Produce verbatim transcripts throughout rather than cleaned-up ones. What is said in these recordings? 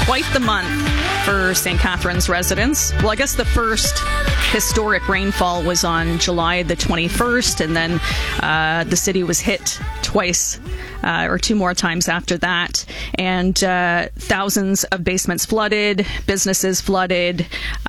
quite the month for Saint Catharines residents. Well, I guess the first historic rainfall was on July the twenty-first, and then uh, the city was hit twice uh, or two more times after that. And uh, thousands of basements flooded, businesses flooded,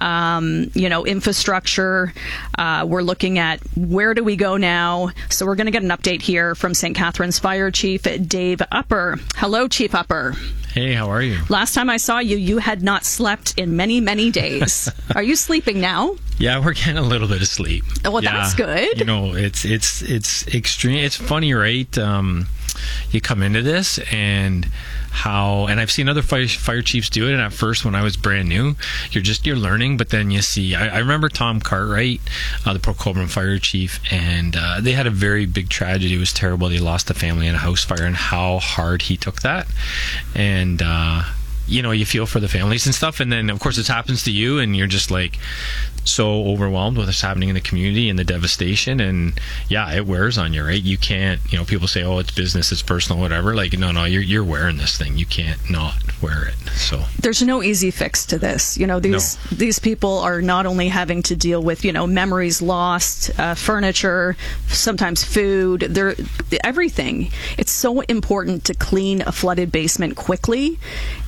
um, you know, infrastructure. Uh, we're looking at where do we go now? So we're going to get an update here from Saint Catharines Fire Chief Dave Upper. Hello, Chief Upper. Hey, how are you? Last time I saw you, you had not slept in many, many days. Are you sleeping now? Yeah, we're getting a little bit of sleep. Oh, well, yeah, that's good. You know, it's it's it's extreme. It's funny, right? Um, you come into this and how, and I've seen other fire, fire chiefs do it. And at first, when I was brand new, you're just you're learning. But then you see, I, I remember Tom Cartwright, uh, the Port Colborne fire chief, and uh, they had a very big tragedy. It was terrible. They lost a family in a house fire, and how hard he took that. And uh, you know, you feel for the families and stuff. And then, of course, it happens to you, and you're just like so overwhelmed with what's happening in the community and the devastation. And yeah, it wears on you, right? You can't, you know, people say, oh, it's business, it's personal, whatever. Like, no, no, you're you're wearing this thing. You can't not wear it. So there's no easy fix to this. You know, these no. these people are not only having to deal with, you know, memories lost, uh, furniture, sometimes food, they're everything. It's so important to clean a flooded basement quickly.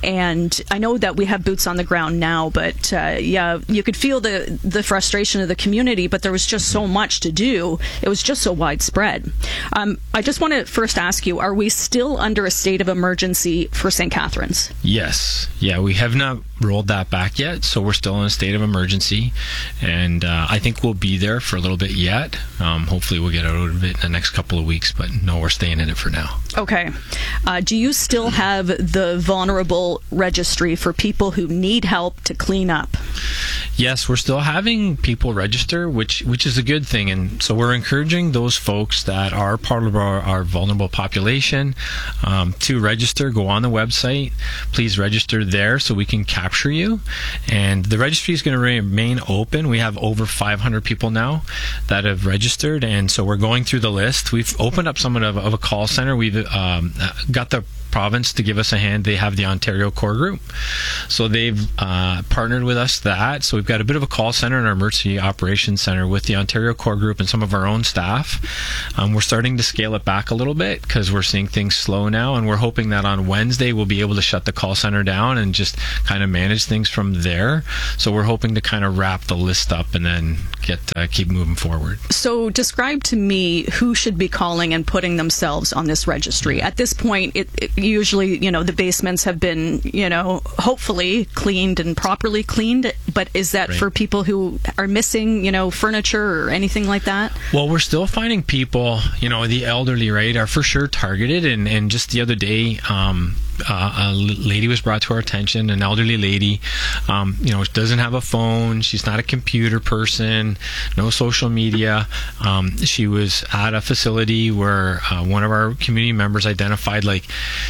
And I know that we have boots on the ground now, but uh, yeah, you could feel the the frustration of the community, but there was just so much to do. It was just so widespread. Um, I just want to first ask you, are we still under a state of emergency for Saint Catharines? Yes. Yeah, we have not rolled that back yet, so we're still in a state of emergency, and uh, I think we'll be there for a little bit yet. Um, hopefully we'll get out of it in the next couple of weeks, but no, we're staying in it for now. Okay. Uh, do you still have the vulnerable registry for people who need help to clean up? Yes, we're still having people register, which which is a good thing. And so we're encouraging those folks that are part of our, our vulnerable population um, to register. Go on the website. Please register there so we can capture you. And the registry is going to remain open. We have over five hundred people now that have registered. And so we're going through the list. We've opened up somewhat of, of a call center. We've um, got the province to give us a hand. They have the Ontario Core Group, so they've uh, partnered with us that so we've got a bit of a call center in our emergency operations center with the Ontario Core Group and some of our own staff. Um, we're starting to scale it back a little bit because we're seeing things slow now, and we're hoping that on Wednesday we'll be able to shut the call center down and just kind of manage things from there. So we're hoping to kind of wrap the list up and then get uh, keep moving forward. So describe to me who should be calling and putting themselves on this registry. At this point, it, it usually, you know, the basements have been, you know, hopefully cleaned and properly cleaned, but is that right for people who are missing, you know, furniture or anything like that? Well, we're still finding people, you know, the elderly, right, are for sure targeted. And, and just the other day, um, Uh, a lady was brought to our attention, an elderly lady, um, you know, doesn't have a phone, she's not a computer person, no social media. Um, she was at a facility where uh, one of our community members identified like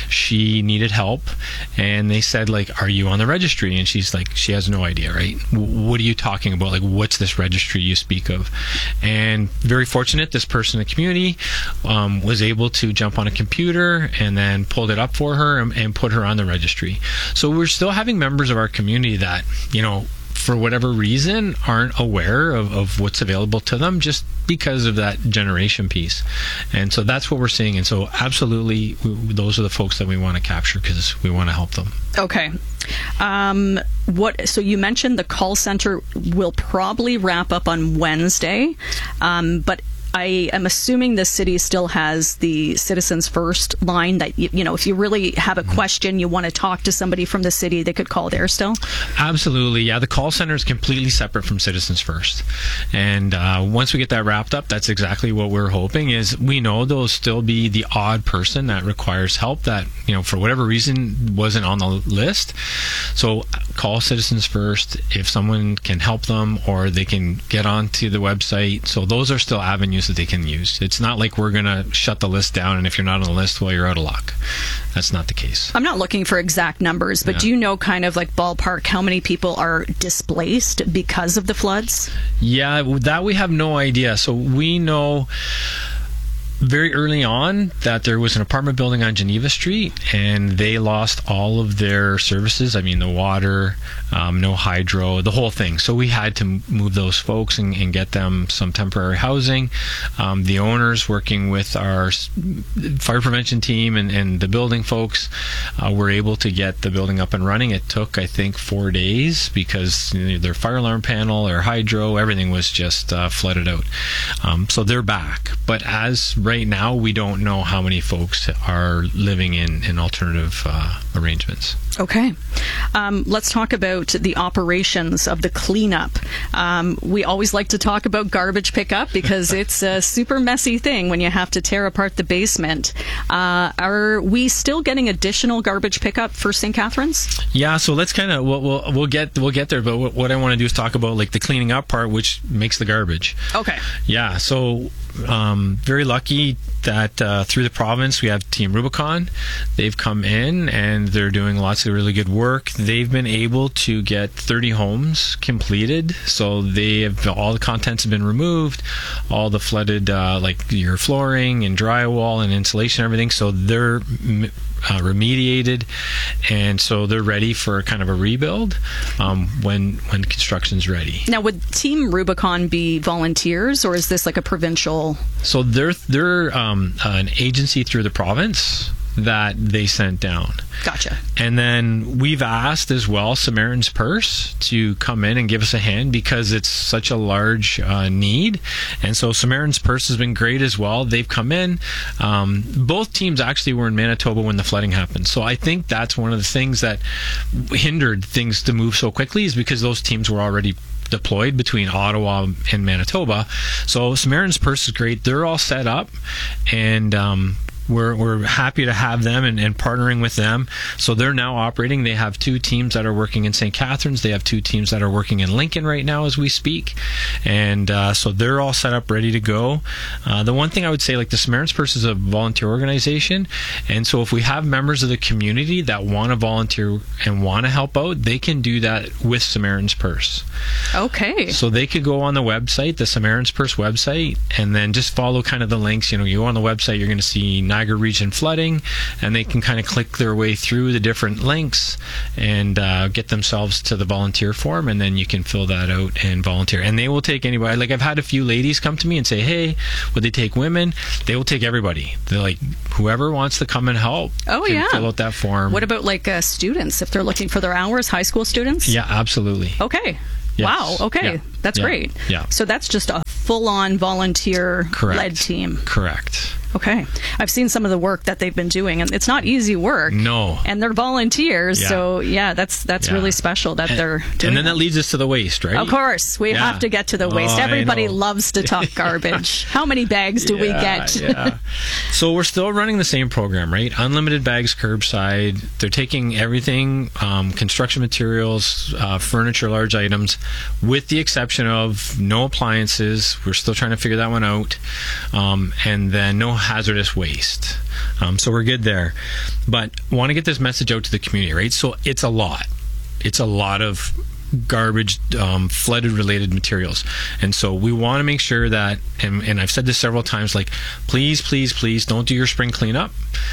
she needed help, and they said like, are you on the registry? And she's like, she has no idea, right? W- what are you talking about? Like, what's this registry you speak of? And very fortunate, this person in the community um, was able to jump on a computer and then pulled it up for her and, and put her on the registry. So we're still having members of our community that, you know, for whatever reason aren't aware of, of what's available to them just because of that generation piece. And so that's what we're seeing. And so absolutely, we, those are the folks that we want to capture because we want to help them. Okay. Um, what? So you mentioned the call center will probably wrap up on Wednesday, um, but I am assuming the city still has the Citizens First line that, you, you know, if you really have a question, you want to talk to somebody from the city, they could call there still? Absolutely, yeah. The call center is completely separate from Citizens First. And uh, once we get that wrapped up, that's exactly what we're hoping is we know there'll still be the odd person that requires help that, you know, for whatever reason wasn't on the list. So call Citizens First if someone can help them or they can get onto the website. So those are still avenues that they can use. It's not like we're going to shut the list down and if you're not on the list, well, you're out of luck. That's not the case. I'm not looking for exact numbers, but yeah. Do you know kind of like ballpark how many people are displaced because of the floods? Yeah, that we have no idea. So we know very early on that there was an apartment building on Geneva Street, and they lost all of their services. I mean, the water, um, no hydro, the whole thing. So we had to move those folks and, and get them some temporary housing. Um, the owners, working with our fire prevention team and, and the building folks, uh, were able to get the building up and running. It took, I think, four days because you know, their fire alarm panel, their hydro, everything was just uh, flooded out. Um, so they're back. But as right now, we don't know how many folks are living in, in alternative uh, arrangements. Okay. Um, let's talk about the operations of the cleanup. Um, we always like to talk about garbage pickup because it's a super messy thing when you have to tear apart the basement. Uh, are we still getting additional garbage pickup for Saint Catharines? Yeah, so let's kind of we'll, we'll we'll get we'll get there. But what I want to do is talk about like the cleaning up part, which makes the garbage. Okay. Yeah. So um, very lucky that uh, through the province we have Team Rubicon. They've come in and they're doing lots of really good work. They've been able to get thirty homes completed. So they have all the contents have been removed, all the flooded uh, like your flooring and drywall and insulation, and everything. So they're Uh, remediated, and so they're ready for kind of a rebuild um, when when construction's ready. Now, would Team Rubicon be volunteers, or is this like a provincial? So they're they're um, an agency through the province that they sent down. Gotcha. And then we've asked as well Samaritan's Purse to come in and give us a hand because it's such a large uh, need. And so Samaritan's Purse has been great as well. They've come in. Um, both teams actually were in Manitoba when the flooding happened. So I think that's one of the things that hindered things to move so quickly is because those teams were already deployed between Ottawa and Manitoba. So Samaritan's Purse is great. They're all set up, and um, We're we're happy to have them and, and partnering with them. So they're now operating. They have two teams that are working in Saint Catharines. They have two teams that are working in Lincoln right now as we speak. And uh, so they're all set up, ready to go. Uh, the one thing I would say, like the Samaritan's Purse is a volunteer organization. And so if we have members of the community that want to volunteer and want to help out, they can do that with Samaritan's Purse. Okay. So they could go on the website, the Samaritan's Purse website, and then just follow kind of the links. You know, you go on the website, you're going to see Niagara Region flooding, and they can kind of click their way through the different links and uh, get themselves to the volunteer form, and then you can fill that out and volunteer. And they will take anybody. Like I've had a few ladies come to me and say, hey, would they take women? They will take everybody. They're like, whoever wants to come and help. Oh, can yeah. Fill out that form. What about like uh, students, if they're looking for their hours, high school students? Yeah, absolutely. Okay. Yes. Wow. Okay. Yeah. That's yeah. great. Yeah. So that's just a full-on volunteer-led team. Correct. Okay. I've seen some of the work that they've been doing, and it's not easy work. No. And they're volunteers, Yeah. so yeah, that's that's Yeah. really special that and, they're doing And then that. that leads us to the waste, right? Of course. We Yeah. have to get to the waste. Oh, I Everybody know. loves to talk garbage. How many bags do yeah, we get? yeah. So we're still running the same program, right? Unlimited bags curbside. They're taking everything, um, construction materials, uh, furniture, large items, with the exception of no appliances. We're still trying to figure that one out. Um, and then no hazardous waste. Um, so we're good there. But want to get this message out to the community, right? So it's a lot. It's a lot of garbage, um, flooded related materials. And so we want to make sure that, and, and I've said this several times, like, please, please, please don't do your spring cleanup.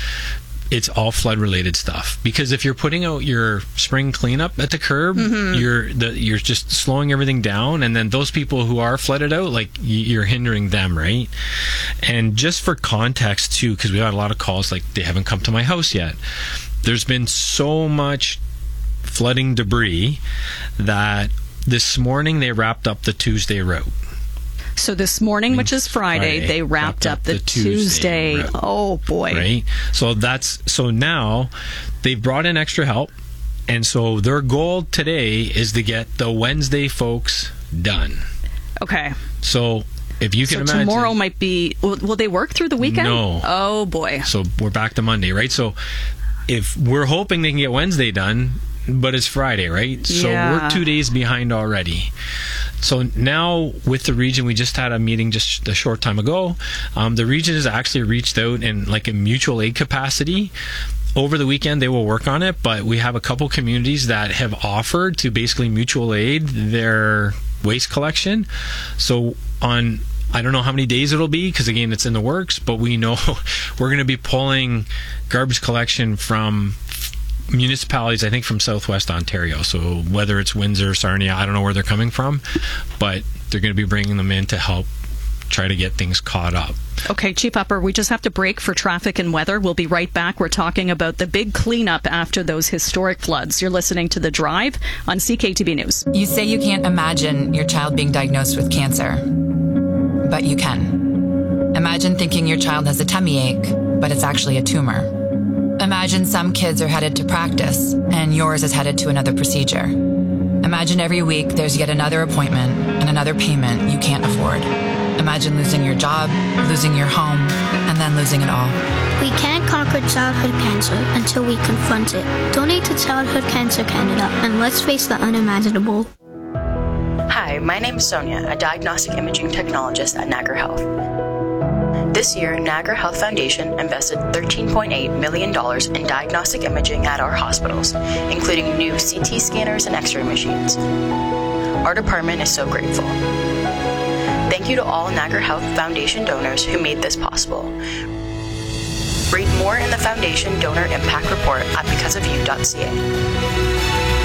It's all flood related stuff, because if you're putting out your spring cleanup at the curb, mm-hmm. you're the, you're just slowing everything down, and then those people who are flooded out, like, you're hindering them, right? And just for context too, because we had a lot of calls like they haven't come to my house yet. There's been so much flooding debris that this morning they wrapped up the Tuesday route. So this morning, which is Friday, Friday they wrapped, wrapped up, up the, the Tuesday. Tuesday oh boy! Right. So that's so now they've brought in extra help, and so their goal today is to get the Wednesday folks done. Okay. So if you can so imagine, tomorrow might be. Will, will they work through the weekend? No. Oh boy. So we're back to Monday, right? So if we're hoping they can get Wednesday done, but it's Friday, right? So yeah. we're two days behind already. So now with the region, we just had a meeting just a short time ago. Um, the region has actually reached out in like a mutual aid capacity. Over the weekend, they will work on it, but we have a couple communities that have offered to basically mutual aid their waste collection. So on I don't know how many days it'll be, because again, it's in the works, but we know we're going to be pulling garbage collection from municipalities, I think from Southwest Ontario. So whether it's Windsor, Sarnia, I don't know where they're coming from, but they're going to be bringing them in to help try to get things caught up. Okay, Chief Upper, we just have to break for traffic and weather. We'll be right back. We're talking about the big cleanup after those historic floods. You're listening to The Drive on C K T V News. You say you can't imagine your child being diagnosed with cancer, but you can. Imagine thinking your child has a tummy ache, but it's actually a tumor. Imagine some kids are headed to practice, and yours is headed to another procedure. Imagine every week there's yet another appointment and another payment you can't afford. Imagine losing your job, losing your home, and then losing it all. We can't conquer childhood cancer until we confront it. Donate to Childhood Cancer Canada, and let's face the unimaginable. Hi, my name is Sonia, a diagnostic imaging technologist at Niagara Health. This year, Niagara Health Foundation invested thirteen point eight million dollars in diagnostic imaging at our hospitals, including new C T scanners and X-ray machines. Our department is so grateful. Thank you to all Niagara Health Foundation donors who made this possible. Read more in the Foundation Donor Impact Report at because of you dot c a.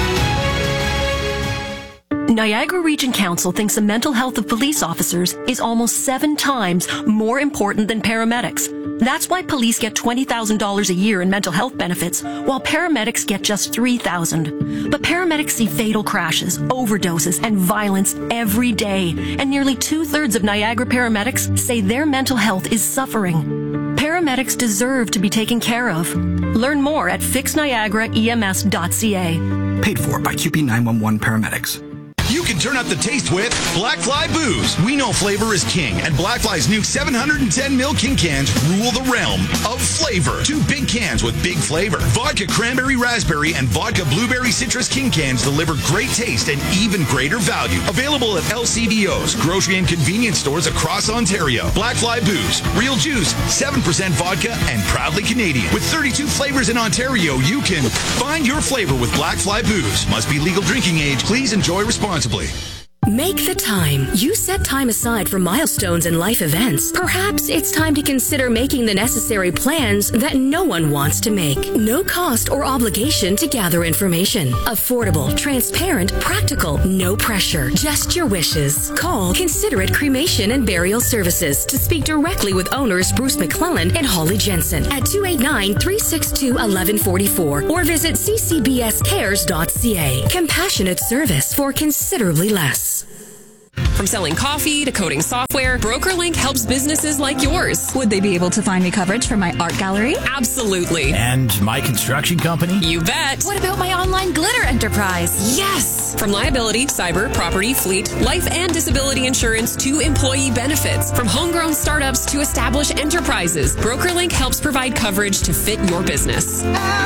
Niagara Region Council thinks the mental health of police officers is almost seven times more important than paramedics. That's why police get twenty thousand dollars a year in mental health benefits, while paramedics get just three thousand dollars. But paramedics see fatal crashes, overdoses, and violence every day, and nearly two-thirds of Niagara paramedics say their mental health is suffering. Paramedics deserve to be taken care of. Learn more at fix niagara e m s dot c a. Paid for by Q P nine one one Paramedics. You can turn up the taste with Blackfly Booze. We know flavor is king, and Blackfly's new seven hundred ten milliliter King cans rule the realm of flavor. Two big cans with big flavor. Vodka Cranberry Raspberry and Vodka Blueberry Citrus King cans deliver great taste and even greater value. Available at L C B Os, grocery and convenience stores across Ontario. Blackfly Booze. Real juice, seven percent vodka, and proudly Canadian. With thirty-two flavors in Ontario, you can find your flavor with Blackfly Booze. Must be legal drinking age. Please enjoy responsibly. Make the time. You set time aside for milestones and life events. Perhaps it's time to consider making the necessary plans that no one wants to make. No cost or obligation to gather information. Affordable, transparent, practical, no pressure. Just your wishes. Call Considerate Cremation and Burial Services to speak directly with owners Bruce McClellan and Holly Jensen at two eight nine, three six two, one one four four or visit c c b s cares dot c a. Compassionate service for considerably less. From selling coffee to coding software, BrokerLink helps businesses like yours. Would they be able to find me coverage for my art gallery? Absolutely. And my construction company? You bet. What about my online glitter enterprise? Yes. From liability, cyber, property, fleet, life and disability insurance to employee benefits. From homegrown startups to established enterprises, BrokerLink helps provide coverage to fit your business. At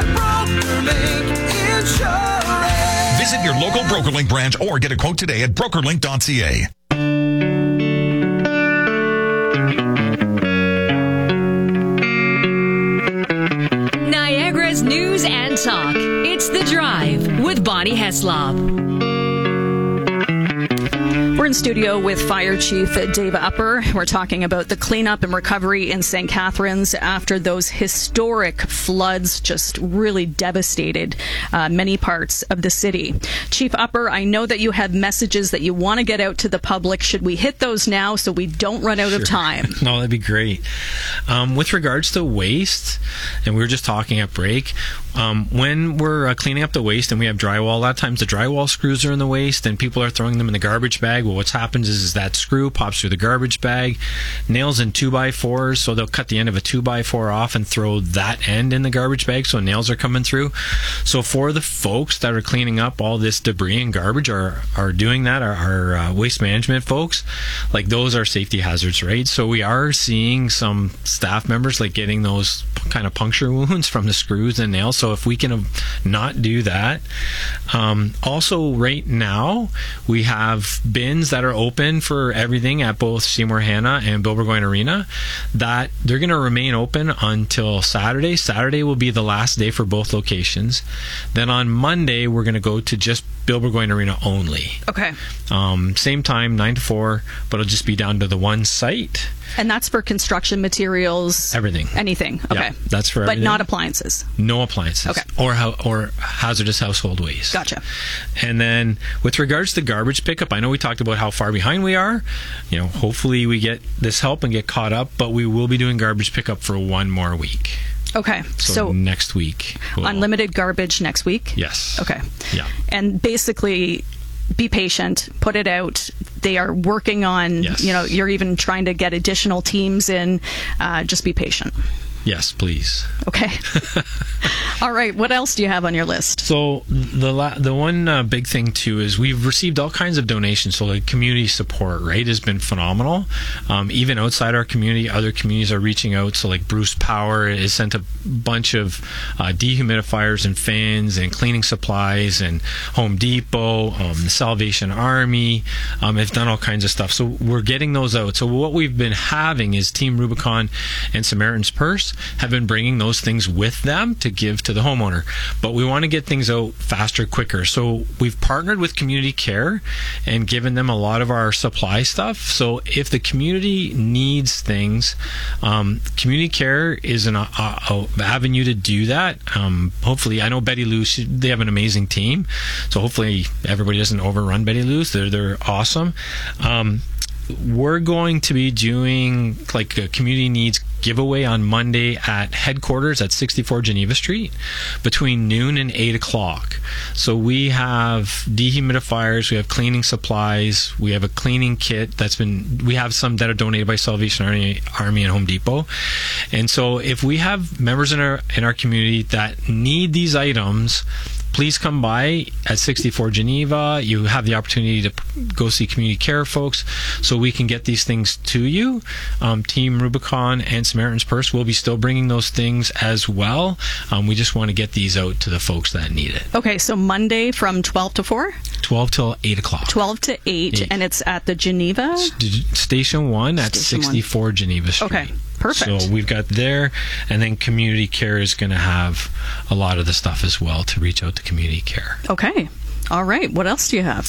BrokerLink Insurance. Visit your local BrokerLink branch or get a quote today at broker link dot c a. Niagara's news and talk. It's The Drive with Bonnie Heslop. We're in studio with Fire Chief Dave Upper. We're talking about the cleanup and recovery in Saint Catharines after those historic floods just really devastated uh, many parts of the city. Chief Upper, I know that you have messages that you want to get out to the public. Should we hit those now so we don't run out Sure. of time? No, that'd be great. Um, with regards to waste, and we were just talking at break, um, when we're uh, cleaning up the waste and we have drywall, a lot of times the drywall screws are in the waste and people are throwing them in the garbage bag. Well, what's happens is, is that screw pops through the garbage bag, nails in two by fours, so they'll cut the end of a two by four off and throw that end in the garbage bag so nails are coming through. So for the folks that are cleaning up all this debris and garbage are, are doing that, our, our uh, waste management folks, like those are safety hazards, right? So we are seeing some staff members like getting those kind of puncture wounds from the screws and nails. So So if we can not do that. Um, also, right now, we have bins that are open for everything at both Seymour Hanna and Bill Burgoyne Arena, that they're going to remain open until Saturday. Saturday will be the last day for both locations. Then on Monday, we're going to go to just Bill Burgoyne Arena only. Okay. Um, same time, nine to four, but it'll just be down to the one site. And that's for construction materials? Everything. Anything. Okay. Yeah, that's for everything. But not appliances? No appliances. Okay. Or, ho- or hazardous household waste. Gotcha. And then with regards to garbage pickup, I know we talked about how far behind we are. You know, hopefully we get this help and get caught up, but we will be doing garbage pickup for one more week. Okay. So, so next week. We'll, unlimited garbage next week? Yes. Okay. Yeah. And basically, be patient, put it out. They are working on, yes. you know, you're even trying to get additional teams in. Uh, just be patient. Yes, please. Okay. All right. What else do you have on your list? So the la- the one uh, big thing too is we've received all kinds of donations. So like community support, right, has been phenomenal. Um, even outside our community, other communities are reaching out. So like Bruce Power has sent a bunch of uh, dehumidifiers and fans and cleaning supplies, and Home Depot, um, the Salvation Army um, have done all kinds of stuff. So we're getting those out. So what we've been having is Team Rubicon and Samaritan's Purse have been bringing those things with them to give to the homeowner. But we want to get things out faster, quicker. So we've partnered with Community Care and given them a lot of our supply stuff. So if the community needs things, um, Community Care is an uh, uh, avenue to do that. Um, hopefully, I know Betty Lou, she, they have an amazing team. So hopefully everybody doesn't overrun Betty Lou's. They're, they're awesome. Um, we're going to be doing like a community needs giveaway on Monday at headquarters at sixty-four Geneva Street between noon and eight o'clock. So we have dehumidifiers, we have cleaning supplies, we have a cleaning kit that's been, we have some that are donated by Salvation Army, Army and Home Depot. And so if we have members in our in our community that need these items, please come by at sixty-four Geneva. You have the opportunity to go see Community Care folks so we can get these things to you. Um, Team Rubicon and Samaritan's Purse will be still bringing those things as well. Um, we just want to get these out to the folks that need it. Okay, so Monday from twelve to four? twelve till eight o'clock. twelve to eight, eight. And it's at the Geneva? St- Station one at Station sixty-four one. Geneva Street. Okay. Perfect. So we've got there, and then Community Care is going to have a lot of the stuff as well to reach out to Community Care. Okay. All right. What else do you have?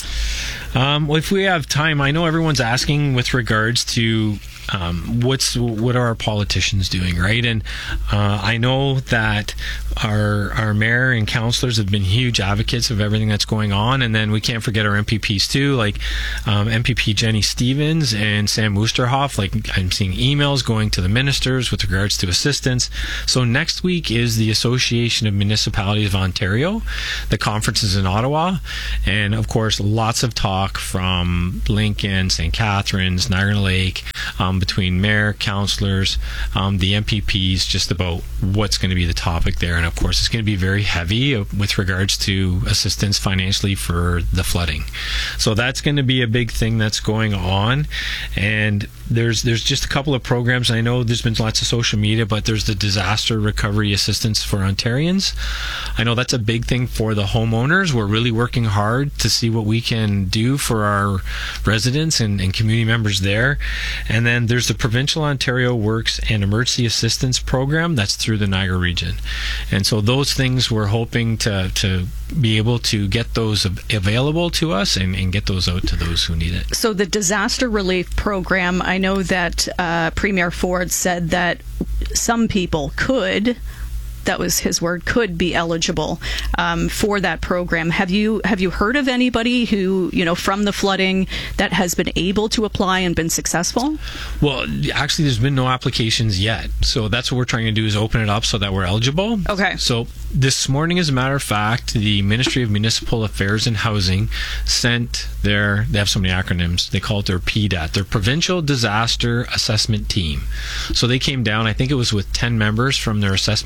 Um, well, if we have time, I know everyone's asking with regards to um, what's what are our politicians doing, right? And uh, I know that our our mayor and councillors have been huge advocates of everything that's going on, and then we can't forget our M P Ps too, like um, M P P Jenny Stevens and Sam Oosterhoff. Like I'm seeing emails going to the ministers with regards to assistance. So next week is the Association of Municipalities of Ontario. The conference is in Ottawa, and of course, lots of talk from Lincoln, Saint Catharines, Niagara Lake, um, between mayor, councillors, um, the M P Ps, just about what's going to be the topic there. And of course, it's going to be very heavy with regards to assistance financially for the flooding. So that's going to be a big thing that's going on. And there's there's just a couple of programs. I know there's been lots of social media, but there's the disaster recovery assistance for Ontarians. I know that's a big thing for the homeowners. We're really working hard to see what we can do for our residents and, and community members there. And then there's the Provincial Ontario Works and Emergency Assistance Program that's through the Niagara region. And so those things we're hoping to, to be able to get those available to us and, and get those out to those who need it. So the disaster relief program, I know that uh, Premier Ford said that some people could, that was his word, could be eligible um, for that program. Have you have you heard of anybody who, you know, from the flooding that has been able to apply and been successful? Well, actually, there's been no applications yet. So that's what we're trying to do, is open it up so that we're eligible. Okay. So this morning, as a matter of fact, the Ministry of Municipal Affairs and Housing sent their, they have so many acronyms, they call it their P D A T, their Provincial Disaster Assessment Team. So they came down, I think it was with ten members from their assessment team.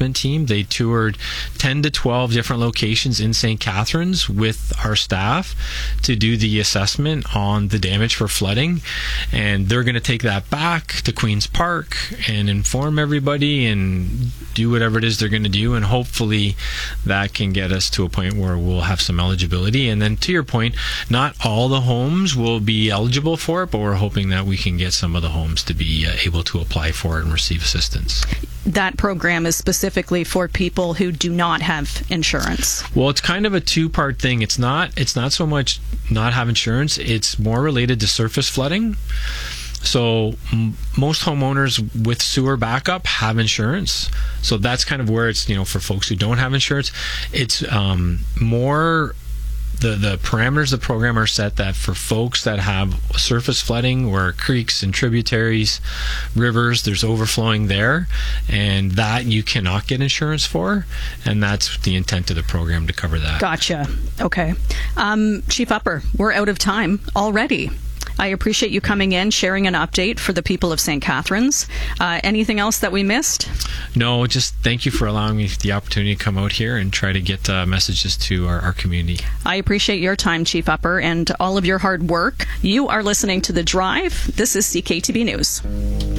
They toured ten to twelve different locations in Saint Catharines with our staff to do the assessment on the damage for flooding. And they're going to take that back to Queen's Park and inform everybody and do whatever it is they're going to do. And hopefully that can get us to a point where we'll have some eligibility. And then to your point, not all the homes will be eligible for it, but we're hoping that we can get some of the homes to be uh, able to apply for it and receive assistance. That program is specifically for people who do not have insurance. Well, it's kind of a two-part thing. It's not it's not so much not have insurance, it's more related to surface flooding. So m- most homeowners with sewer backup have insurance. So that's kind of where it's, you know, for folks who don't have insurance, it's um, more the the parameters of the program are set that for folks that have surface flooding where creeks and tributaries, rivers, there's overflowing there, and that you cannot get insurance for, and that's the intent of the program, to cover that. Gotcha. Okay. Um, Chief Upper, we're out of time already. I appreciate you coming in, sharing an update for the people of Saint Catharines. Uh, anything else that we missed? No, just thank you for allowing me the opportunity to come out here and try to get uh, messages to our, our community. I appreciate your time, Chief Upper, and all of your hard work. You are listening to The Drive. This is C K T B News.